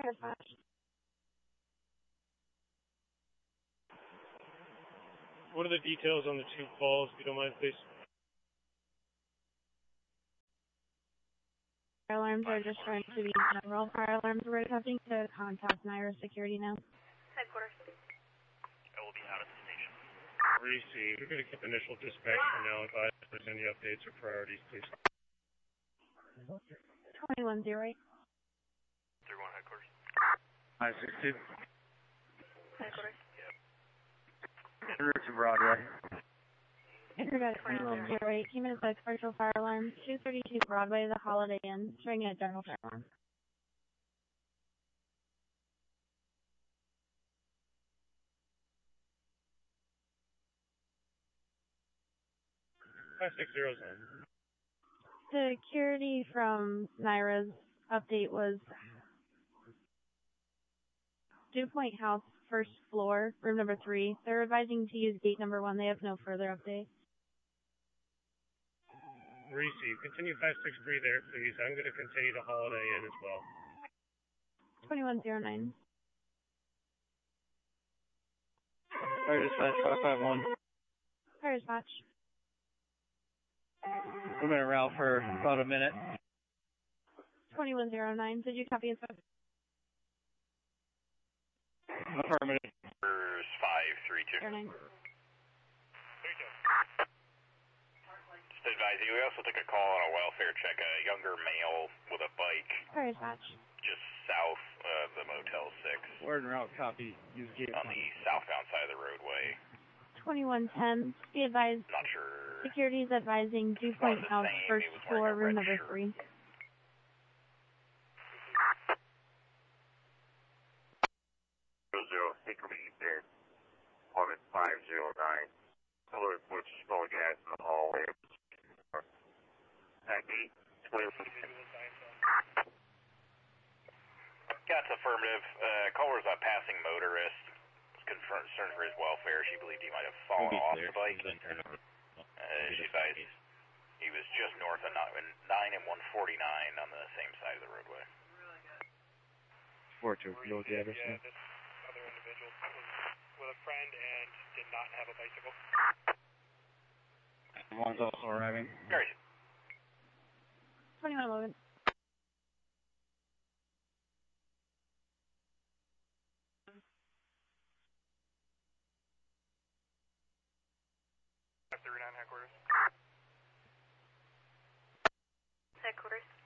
Dispatch. What are the details on the two calls, if you don't mind, please? Fire alarms are just trying to be general fire alarms. We're attempting to contact Naira Security now. Headquarters. I will be out of the station. Received. We're going to keep initial dispatch for now. Advise if there's any updates or priorities, please. 2108. 31 headquarters. 562. Headquarters. Yep. En route to Broadway. Internet 2108. Came in as commercial fire alarm. 232 Broadway, the Holiday Inn. Showing a general fire alarm. Security from Naira's update was Dew Point House, first floor, room number 3. They're advising to use gate number 1. They have no further update. Receive. Continue 563 there, please. I'm going to continue to Holiday Inn as well. 2109. Fire dispatch 551. Fire dispatch. We've been around for about a minute. 2109. Did you copy inspect? Affirmative. 532. 09. Just advising, we also took a call on a welfare check, a younger male with a bike Fire dispatch. just south of the Motel 6 Word and route copy. Use gate. on the southbound side of the roadway. 2110. Be advised. Not sure. Security is advising Dew Point House, first floor, room number 3. Hickory Bend, apartment 509. Color which small gas in the hallway. Pack 8, 12. That's affirmative. Caller's a passing motorist. Concerned for his welfare. She believed he might have fallen off the bike. She advised he was just north of 9 and 149 on the same side of the roadway. 4-2. You'll get it. Yeah, this other individual was with a friend and did not have a bicycle. One's also arriving. Very 2111. F39 headquarters. Headquarters.